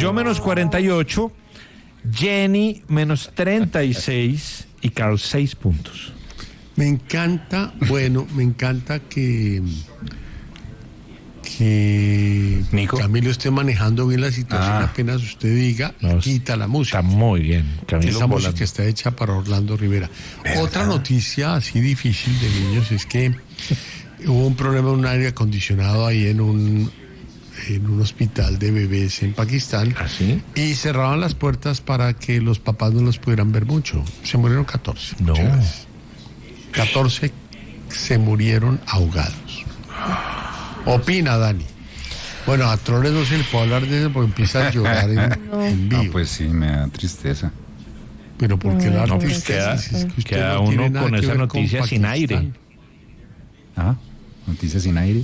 Yo menos 48, Jenny menos 36 y Carl 6 puntos. Me encanta que Nico. Camilo esté manejando bien la situación, apenas usted diga, quita la música. Está muy bien, Camilo. Esa música está hecha para Orlando Rivera. ¿Verdad? Otra noticia así difícil de niños es que hubo un problema en un aire acondicionado ahí en un hospital de bebés en Pakistán. ¿Ah, sí? Y cerraban las puertas para que los papás no los pudieran ver mucho. Se murieron 14. No. 14 se murieron ahogados. Opina, Dani. Bueno, a Troles no se le puede hablar de eso porque empieza a llorar en vivo. No, pues sí, me da tristeza. Pero porque la No, pues tristeza queda uno con esa noticia sin aire. Noticia sin aire.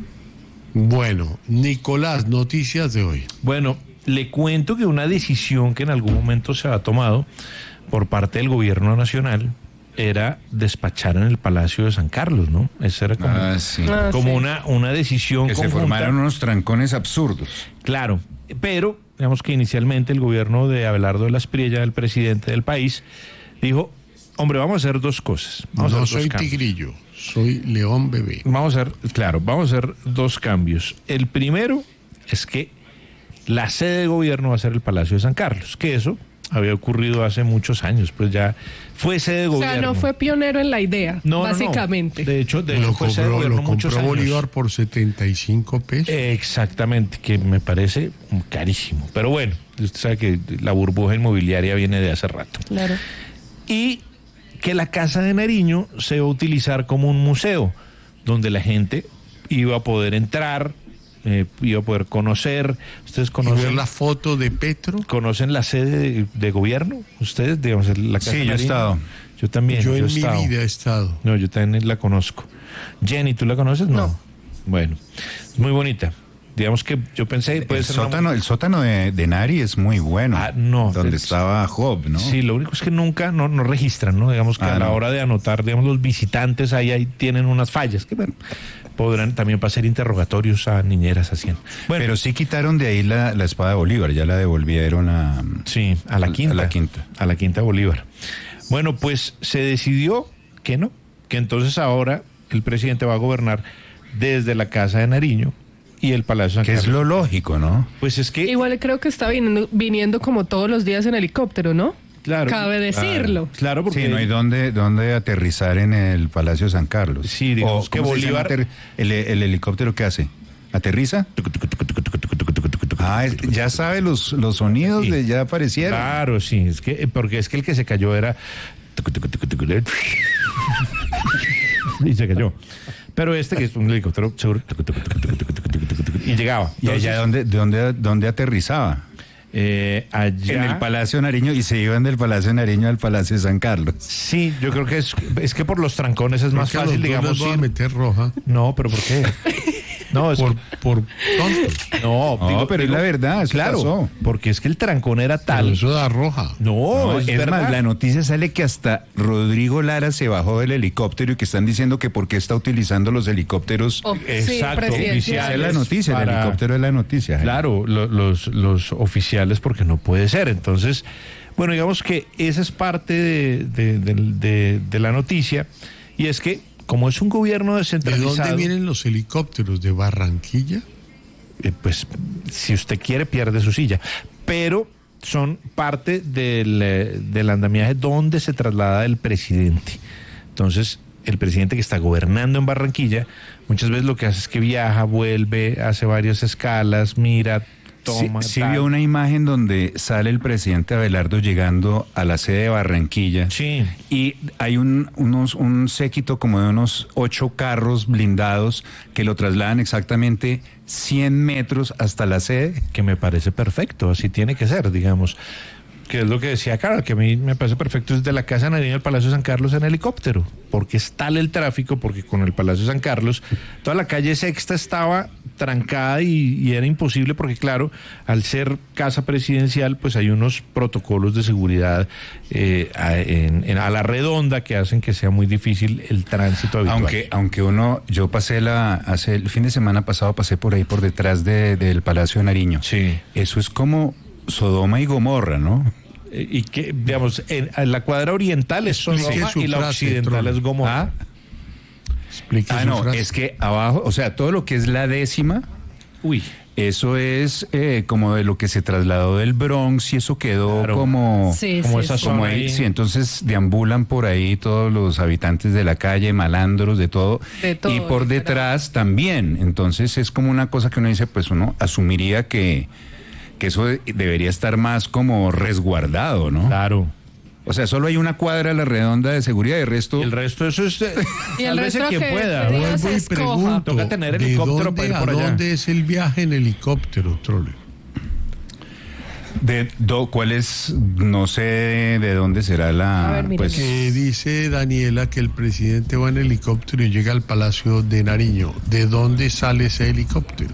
Bueno, Nicolás, noticias de hoy. Bueno, le cuento que una decisión que en algún momento se ha tomado por parte del gobierno nacional era despachar en el Palacio de San Carlos, ¿no? Esa era como una decisión que conjunta. Se formaron unos trancones absurdos. Claro, pero digamos que inicialmente el gobierno de Abelardo de la Espriella, el presidente del país, dijo, hombre, vamos a hacer dos cosas. No soy tigrillo, soy león bebé. Vamos a hacer dos cambios. El primero es que la sede de gobierno va a ser el Palacio de San Carlos, que eso había ocurrido hace muchos años, pues ya fue sede de gobierno. O sea, no fue pionero en la idea, básicamente. No. De hecho, fue sede de gobierno muchos años. Bolívar por 75 pesos. Exactamente, que me parece carísimo. Pero bueno, usted sabe que la burbuja inmobiliaria viene de hace rato. Claro. Y que la Casa de Nariño se va a utilizar como un museo, donde la gente iba a poder entrar, iba a poder conocer. ¿Ustedes conocen? ¿Y ver la foto de Petro? ¿Conocen la sede de gobierno? ¿Ustedes, digamos, la Casa de Nariño? Sí, yo he estado. Yo también. Yo en mi vida he estado. No, yo también la conozco. Jenny, ¿tú la conoces? No. Bueno, es muy bonita. Digamos que yo pensé... El sótano de Nari es muy bueno. No. Donde estaba Job, ¿no? Sí, lo único es que nunca no registran, ¿no? Digamos que a la hora de anotar, digamos, los visitantes ahí tienen unas fallas que, bueno, podrán también pasar interrogatorios a niñeras haciendo. Bueno, pero sí quitaron de ahí la espada de Bolívar, ya la devolvieron a... Sí, a la quinta Bolívar. Bueno, pues se decidió que no, que entonces ahora el presidente va a gobernar desde la Casa de Nariño y el Palacio San Carlos. Que es lo lógico, ¿no? Pues es que... Igual creo que está viniendo como todos los días en helicóptero, ¿no? Claro. Cabe decirlo. Claro, porque... Sí, no hay dónde aterrizar en el Palacio de San Carlos. Sí, digamos que Bolívar... ¿El helicóptero qué hace? ¿Aterriza? Ya sabe los sonidos, sí. Ya aparecieron. Claro, sí, porque es que el que se cayó era... y se cayó. Pero que es un helicóptero seguro, y llegaba. ¿Y allá dónde aterrizaba? Allá en el Palacio de Nariño, y se iban del Palacio de Nariño al Palacio de San Carlos. Sí, yo creo que es que por los trancones es más fácil, digamos. ¿No a meter roja? No, pero ¿por qué? No, es por tontos. No, pero es la verdad, claro, pasó. Porque es que el trancón era tal. Pero eso da roja. No, es verdad. Más, la noticia sale que hasta Rodrigo Lara se bajó del helicóptero y que están diciendo que por qué está utilizando los helicópteros. Exacto, oficiales. Es la noticia, el helicóptero es la noticia. Claro, los oficiales, porque no puede ser. Entonces, bueno, digamos que esa es parte de la noticia, y es que como es un gobierno descentralizado... ¿De dónde vienen los helicópteros? ¿De Barranquilla? Pues, si usted quiere, pierde su silla. Pero son parte del andamiaje donde se traslada el presidente. Entonces, el presidente que está gobernando en Barranquilla, muchas veces lo que hace es que viaja, vuelve, hace varias escalas, mira... Sí, vio una imagen donde sale el presidente Abelardo llegando a la sede de Barranquilla. Sí. Y hay un séquito como de unos 8 carros blindados que lo trasladan exactamente 100 metros hasta la sede. Que me parece perfecto, así tiene que ser, digamos. Que es lo que decía Carol, que a mí me parece perfecto, es de la Casa de Nariño al Palacio de San Carlos en helicóptero, porque es tal el tráfico, porque con el Palacio de San Carlos, toda la calle Sexta estaba trancada y era imposible, porque claro, al ser casa presidencial, pues hay unos protocolos de seguridad a la redonda que hacen que sea muy difícil el tránsito habitual. Aunque yo pasé el fin de semana pasado pasé por ahí por detrás del Palacio de Nariño. Sí. Eso es como Sodoma y Gomorra, ¿no? Y que, digamos, en la cuadra oriental es Explique Sodoma su y la frase, occidental Troll. es Gomorra. Explique su No, frase. es que abajo, o sea, todo lo que es la décima, Uy, eso es como de lo que se trasladó del Bronx y eso quedó Claro. como... Sí, como sí, esa sí. Como zona ahí, ahí. sí, entonces deambulan por ahí todos los habitantes de la calle, malandros, de todo. De todo, y por literal. detrás también. Entonces es como una cosa que uno dice, pues uno asumiría que eso debería estar más como resguardado, ¿no? claro. O sea, solo hay una cuadra a la redonda de seguridad y el resto... Y el resto eso es Y el sálvese resto quien que pueda. Dios Vuelvo y escoja. pregunto, Toca tener ¿de helicóptero dónde para ir por a allá? dónde es el viaje en helicóptero, Troller? ¿Cuál es? No sé de dónde será la... A ver, mire. pues, Que dice Daniela que el presidente va en helicóptero y llega al Palacio de Nariño. ¿De dónde sale ese helicóptero?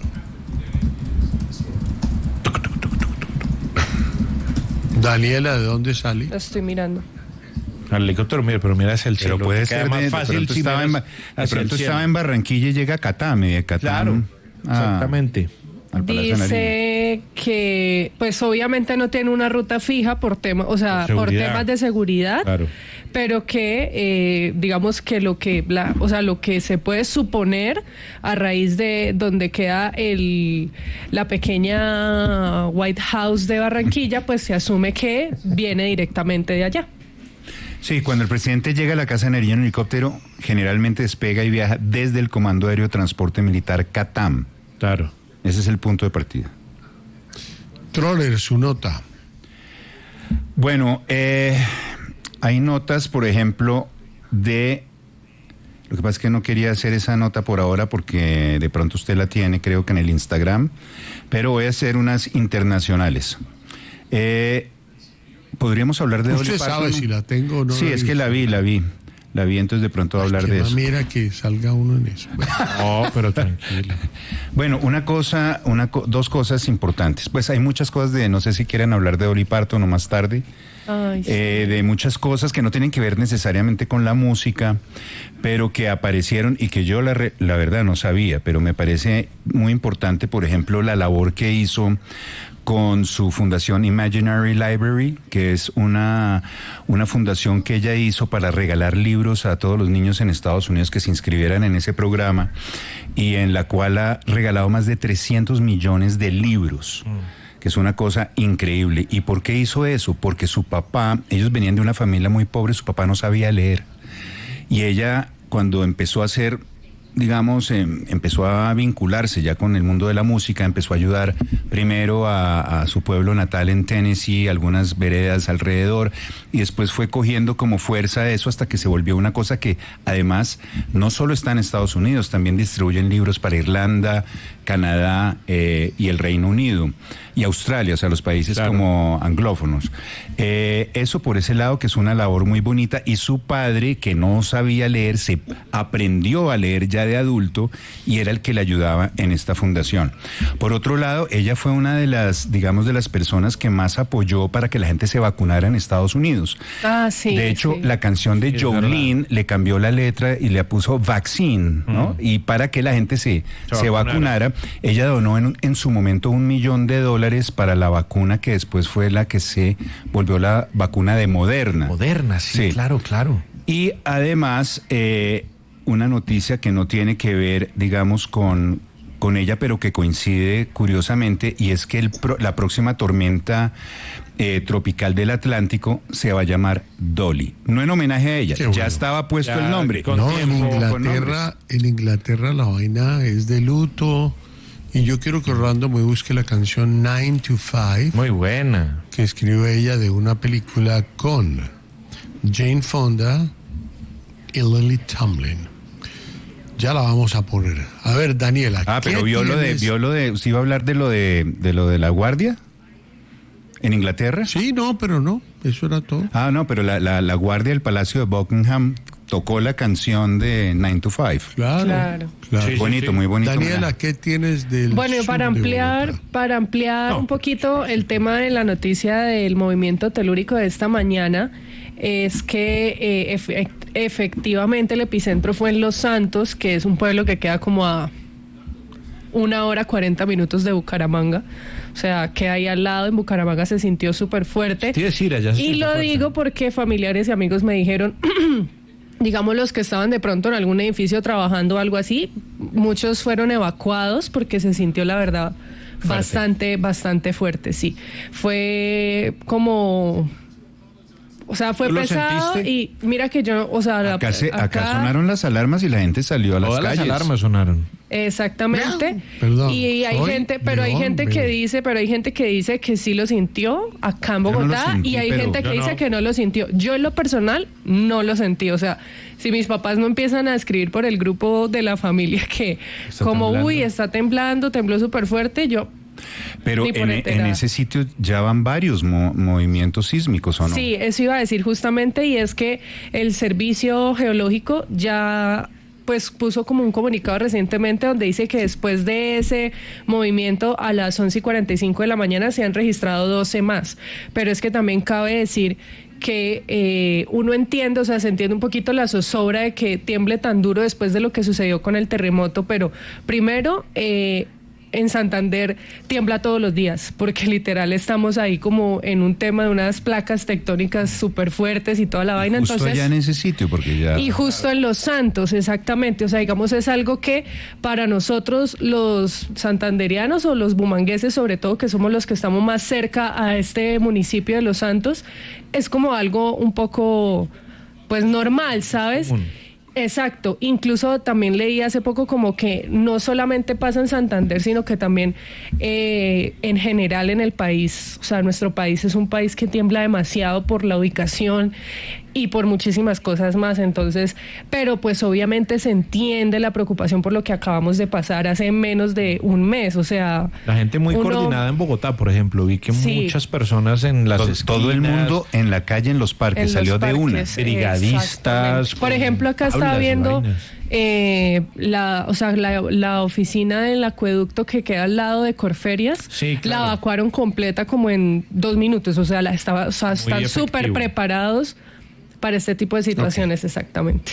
Daniela, ¿de dónde sale? Lo estoy mirando. Al helicóptero, mire, pero mira hacia el pero cielo. puede que ser queda más de fácil pronto si estaba en, miras de hacia el pronto cielo. estaba en Barranquilla y llega a Catán y de Catán Claro, a- exactamente. al Palacio de Nariño. Dice que, pues obviamente no tiene una ruta fija por temas, o sea, Por por seguridad. temas de seguridad, Claro. pero que, digamos que lo que se puede suponer a raíz de donde queda la pequeña White House de Barranquilla, pues se asume que viene directamente de allá. Sí, cuando el presidente llega a la Casa de Nariño en helicóptero, generalmente despega y viaja desde el Comando Aéreo de Transporte Militar CATAM. Claro. Ese es el punto de partida. Troller, su nota. Bueno, hay notas, por ejemplo, Lo que pasa es que no quería hacer esa nota por ahora porque de pronto usted la tiene, creo que en el Instagram, pero voy a hacer unas internacionales. ¿Podríamos hablar de Dolly Usted Parton? sabe si la tengo o no. Sí, es que la vi, entonces de pronto voy a hablar Qué de eso. mamera que salga uno en eso. Bueno, No, pero tranquilo. Bueno, dos cosas importantes. Pues hay muchas cosas no sé si quieren hablar de Dolly Parton o más tarde, Ay, sí. de muchas cosas que no tienen que ver necesariamente con la música, pero que aparecieron y que yo la verdad no sabía, pero me parece muy importante, por ejemplo, la labor que hizo con su fundación Imaginary Library, que es una fundación que ella hizo para regalar libros a todos los niños en Estados Unidos que se inscribieran en ese programa, y en la cual ha regalado más de 300 millones de libros. Que es una cosa increíble. ¿Y por qué hizo eso? Porque su papá, ellos venían de una familia muy pobre, su papá no sabía leer. Y ella, cuando empezó a hacer, digamos, empezó a vincularse ya con el mundo de la música, empezó a ayudar primero a su pueblo natal en Tennessee, algunas veredas alrededor, y después fue cogiendo como fuerza eso hasta que se volvió una cosa que además no solo está en Estados Unidos, también distribuyen libros para Irlanda, Canadá y el Reino Unido y Australia, o sea, los países Claro. como anglófonos. Eso por ese lado, que es una labor muy bonita, y su padre, que no sabía leer, se aprendió a leer ya de adulto y era el que le ayudaba en esta fundación. Por otro lado, ella fue una de las, digamos, de las personas que más apoyó para que la gente se vacunara en Estados Unidos. Ah, sí. De hecho, sí. la canción de Sí, es Jolene le cambió la letra y le puso vaccine, ¿no? Y para que la gente se vacunara, ella donó en su momento $1 millón para la vacuna que después fue la que se volvió la vacuna de Moderna. Moderna, sí, Sí. claro, claro. Y además, una noticia que no tiene que ver, digamos, con ella, pero que coincide curiosamente, y es que la próxima tormenta tropical del Atlántico se va a llamar Dolly. No en homenaje a ella, Qué bueno. ya estaba puesto Ya, el nombre. con no, tiempo, en Inglaterra la vaina es de luto. Y yo quiero que Orlando me busque la canción 9 to 5, Muy buena. que escribió ella de una película con Jane Fonda y Lily Tomlin. Ya la vamos a poner. A ver, Daniela. Ah, ¿qué pero vio lo tienes? de, ¿usted iba a hablar de lo de la guardia? ¿En Inglaterra? Sí, no, pero no, eso era todo. Ah, no, pero la guardia del Palacio de Buckingham tocó la canción de 9 to 5. Claro. Sí, Bonito, muy bonito. Daniela, ¿qué tienes del Bueno, y sur para de ampliar, Bogotá? un poquito el tema de la noticia del movimiento telúrico de esta mañana, es que efectivamente el epicentro fue en Los Santos, que es un pueblo que queda como a 1 hora 40 minutos de Bucaramanga. O sea, que ahí al lado en Bucaramanga se sintió súper fuerte. Y lo digo porque familiares y amigos me dijeron, digamos los que estaban de pronto en algún edificio trabajando o algo así, muchos fueron evacuados porque se sintió, la verdad, bastante fuerte, sí. Fue como... O sea, fue pesado. ¿Sentiste? Y mira que yo, o sea... Acá sonaron las alarmas y la gente salió a las calles. Las alarmas sonaron. Exactamente. Perdón, y hay gente que dice que sí lo sintió acá en Bogotá, y hay gente que dice que no lo sintió. Yo en lo personal no lo sentí. O sea, si mis papás no empiezan a escribir por el grupo de la familia que está temblando, tembló súper fuerte, yo... Pero en ese sitio ya van varios movimientos sísmicos, ¿o no? Sí, eso iba a decir justamente, y es que el Servicio Geológico ya pues puso como un comunicado recientemente donde dice que después de ese movimiento a las 11:45 de la mañana se han registrado 12 más, pero es que también cabe decir que uno entiende, o sea, se entiende un poquito la zozobra de que tiemble tan duro después de lo que sucedió con el terremoto, pero primero... en Santander tiembla todos los días, porque literal estamos ahí como en un tema de unas placas tectónicas súper fuertes y toda la vaina. Justo entonces, allá en ese sitio, porque ya... Y justo en Los Santos, exactamente. O sea, digamos, es algo que para nosotros los santanderianos o los bumangueses, sobre todo, que somos los que estamos más cerca a este municipio de Los Santos, es como algo un poco, pues, normal, ¿sabes? Exacto, incluso también leí hace poco como que no solamente pasa en Santander, sino que también en general en el país, o sea, nuestro país es un país que tiembla demasiado por la ubicación y por muchísimas cosas más, entonces, pero pues obviamente se entiende la preocupación por lo que acabamos de pasar hace menos de un mes, o sea... La gente muy coordinada en Bogotá, por ejemplo, vi que muchas personas en las esquinas, todo el mundo en la calle, en los parques, salió de una. Brigadistas. Por ejemplo, acá estaba viendo la oficina del acueducto que queda al lado de Corferias, sí, claro. La evacuaron completa como en 2 minutos, o sea, están súper preparados para este tipo de situaciones, exactamente.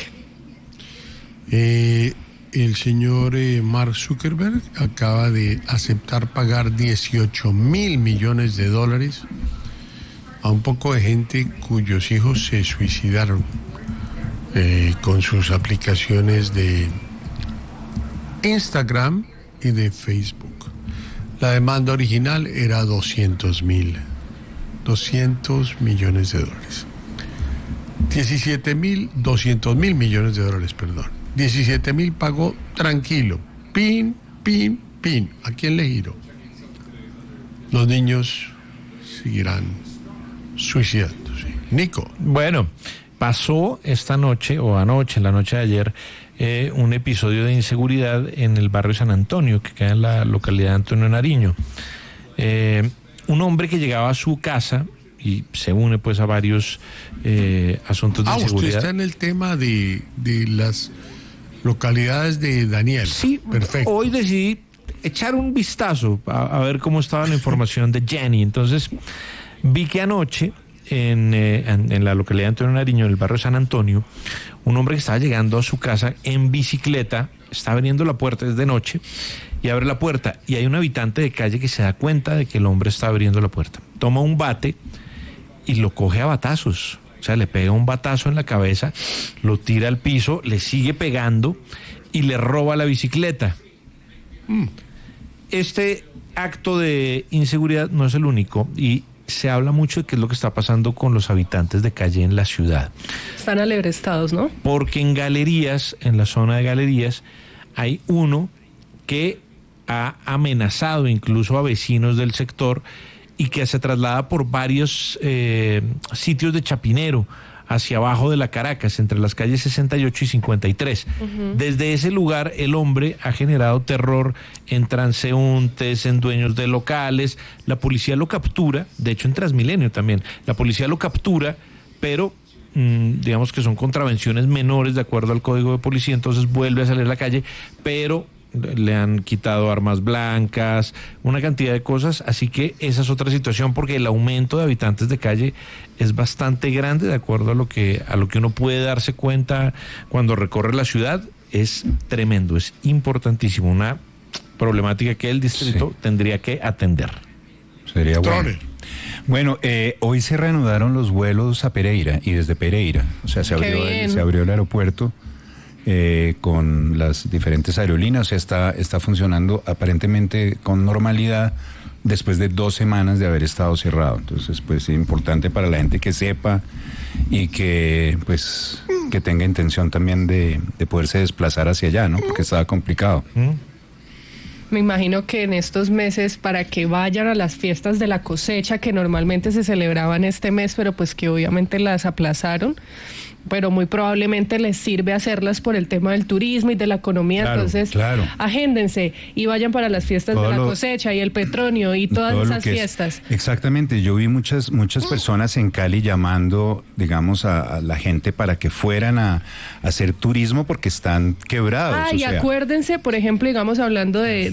El señor Mark Zuckerberg acaba de aceptar pagar $18 mil millones a un poco de gente cuyos hijos se suicidaron con sus aplicaciones de Instagram y de Facebook. La demanda original era $200 millones. 200 mil millones de dólares, perdón. 17 mil pagó tranquilo. Pin. ¿A quién le giró? Los niños seguirán suicidándose. Nico. Bueno, pasó esta noche o anoche, la noche de ayer, un episodio de inseguridad en el barrio San Antonio, que queda en la localidad de Antonio Nariño. Un hombre que llegaba a su casa y se une pues a varios asuntos de inseguridad. Usted está en el tema de las localidades de Daniel. Sí, perfecto. Hoy decidí echar un vistazo a ver cómo estaba la información de Jenny. Entonces vi que anoche en la localidad de Antonio Nariño, en el barrio San Antonio, un hombre que estaba llegando a su casa en bicicleta, está abriendo la puerta, es de noche, y abre la puerta, y hay un habitante de calle que se da cuenta de que el hombre está abriendo la puerta. Toma un bate y lo coge a batazos, o sea, le pega un batazo en la cabeza, lo tira al piso, le sigue pegando y le roba la bicicleta. Este acto de inseguridad no es el único, y se habla mucho de qué es lo que está pasando con los habitantes de calle en la ciudad. Están alebrestados, ¿no? Porque en galerías, en la zona de galerías, hay uno que ha amenazado incluso a vecinos del sector y que se traslada por varios sitios de Chapinero hacia abajo de la Caracas, entre las calles 68 y 53. Desde ese lugar el hombre ha generado terror en transeúntes, en dueños de locales. La policía lo captura, de hecho en Transmilenio también, la policía lo captura, pero digamos que son contravenciones menores de acuerdo al Código de Policía, entonces vuelve a salir a la calle, pero le han quitado armas blancas, una cantidad de cosas, así que esa es otra situación, porque el aumento de habitantes de calle es bastante grande de acuerdo a lo que uno puede darse cuenta cuando recorre la ciudad. Es tremendo, es importantísimo, una problemática que el distrito tendría que atender. Sería bueno. Bueno, hoy se reanudaron los vuelos a Pereira y desde Pereira, o sea, se abrió el aeropuerto con las diferentes aerolíneas, o sea, está funcionando aparentemente con normalidad después de 2 semanas de haber estado cerrado. Entonces, pues es importante para la gente que sepa y que pues que tenga intención también de poderse desplazar hacia allá, ¿no? Porque estaba complicado. Me imagino que en estos meses, para que vayan a las fiestas de la cosecha que normalmente se celebraban este mes, pero pues que obviamente las aplazaron, pero muy probablemente les sirve hacerlas por el tema del turismo y de la economía. Claro, entonces agéndense y vayan para las fiestas de la cosecha y el Petronio y todas esas fiestas. Exactamente, yo vi muchas personas en Cali llamando, digamos, a la gente para que fueran a hacer turismo porque están quebrados. Y acuérdense, por ejemplo, digamos, hablando de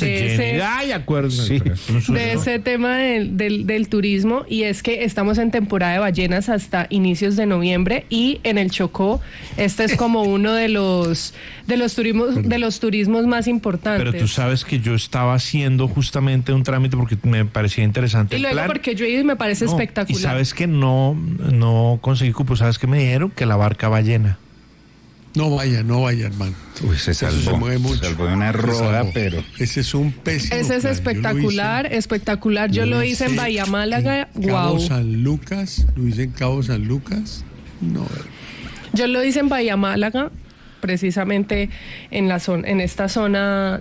ese tema del turismo, y es que estamos en temporada de ballenas hasta inicios de noviembre, y en el Chocó este es como uno de los turismos más importantes. Pero tú sabes que yo estaba haciendo justamente un trámite porque me parecía interesante. Y luego porque yo he ido y me parece espectacular. Y sabes que no conseguí cupo, ¿sabes qué me dijeron? Que la barca va llena. No vaya, hermano. Uy, se mueve mucho. Se salvó de una roda, pero... Ese es un pésimo Ese es espectacular. Yo lo hice en Bahía Málaga. Cabo San Lucas, lo hice en Cabo San Lucas. No. Yo lo hice en Bahía Málaga, precisamente en esta zona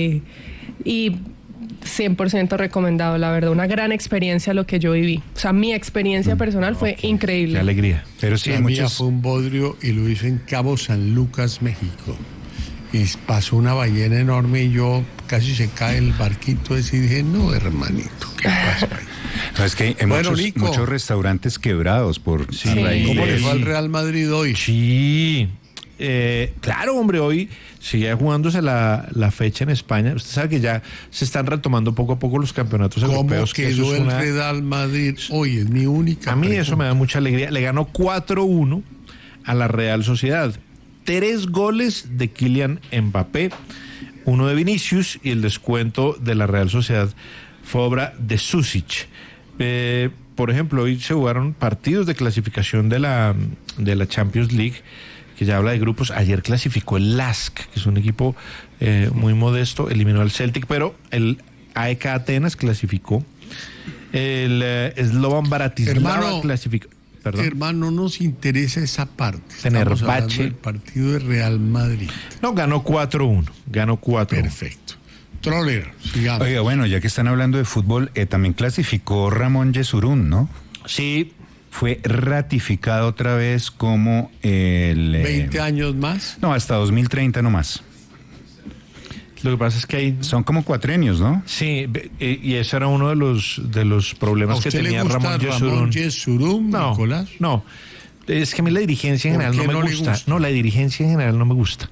y 100% recomendado, la verdad, una gran experiencia lo que yo viví. O sea, mi experiencia personal fue increíble. Qué alegría. Pero sí, la mía fue un bodrio y lo hice en Cabo San Lucas, México. Y pasó una ballena enorme y yo casi se cae el barquito ese y dije, no, hermanito, ¿qué pasa ahí? No, es que hay muchos restaurantes quebrados por raíz. ¿Cómo le fue al Real Madrid hoy? Sí, claro, hombre, hoy sigue jugándose la fecha en España. Usted sabe que ya se están retomando poco a poco los campeonatos europeos. ¿Cómo quedó el Real Madrid hoy? Es mi única pregunta. Eso me da mucha alegría. Le ganó 4-1 a la Real Sociedad. 3 goles de Kylian Mbappé, 1 de Vinicius, y el descuento de la Real Sociedad fue obra de Susic. Por ejemplo, hoy se jugaron partidos de clasificación de la Champions League, que ya habla de grupos. Ayer clasificó el LASK, que es un equipo muy modesto, eliminó al Celtic, pero el AEK Atenas clasificó. El Slovan Bratislava clasificó. Perdón. Hermano, no nos interesa esa parte. Fenerbahce. El partido de Real Madrid. No, ganó 4-1. Perfecto. Troller, sigamos. Oiga, bueno, ya que están hablando de fútbol, también clasificó Ramón Yesurún, ¿no? Sí. Fue ratificado otra vez como el... ¿20 años más? No, hasta 2030 nomás. Lo que pasa es que hay... Son como 4 años, ¿no? Sí, y ese era uno de los problemas que tenía Ramón Yesurún, Nicolás? No, es que a mí la dirigencia en general no me gusta. No, la dirigencia en general no me gusta.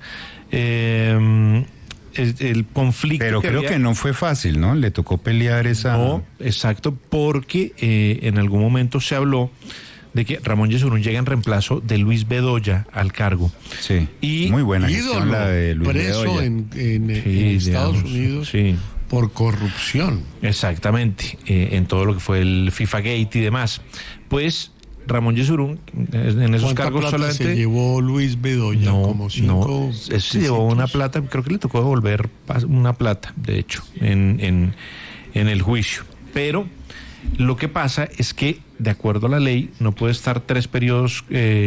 El conflicto. Pero creo que no fue fácil, ¿no? Le tocó pelear esa... No, exacto, porque en algún momento se habló de que Ramón Yesurún llega en reemplazo de Luis Bedoya al cargo. Sí, y muy buena gestión la de Luis preso Bedoya. en Estados Unidos por corrupción. Exactamente, en todo lo que fue el FIFA Gate y demás. Pues Ramón Yesurún, en esos cargos plata solamente... se llevó Luis Bedoya? Como 5... se llevó una plata, creo que le tocó devolver una plata, de hecho, en el juicio. Pero lo que pasa es que, de acuerdo a la ley, no puede estar 3 periodos,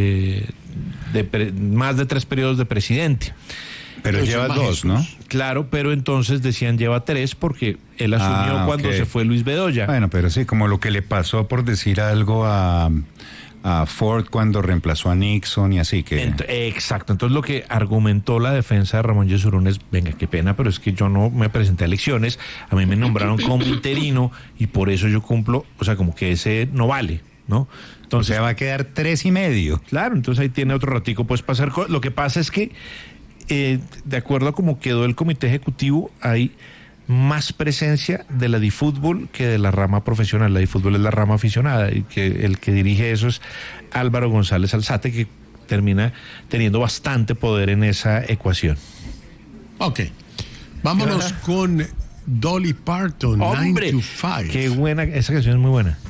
más de 3 periodos de presidente. Pero lleva 2, ¿no? Claro, pero entonces decían lleva 3 porque él asumió cuando se fue Luis Bedoya. Bueno, pero sí, como lo que le pasó, por decir algo, a a Ford cuando reemplazó a Nixon y así que... Exacto, entonces lo que argumentó la defensa de Ramón Yesurún es, venga, qué pena, pero es que yo no me presenté a elecciones, a mí me nombraron como interino y por eso yo cumplo, o sea, como que ese no vale, ¿no? Entonces, o sea, va a quedar 3.5. Claro, entonces ahí tiene otro ratico, pues pasar. Lo que pasa es que, de acuerdo a cómo quedó el comité ejecutivo, hay más presencia de la DiFútbol que de la rama profesional. La DiFútbol es la rama aficionada y que el que dirige eso es Álvaro González Alzate, que termina teniendo bastante poder en esa ecuación. Ok, vámonos con Dolly Parton, ¡Hombre! 9 to 5. Qué buena, esa canción es muy buena.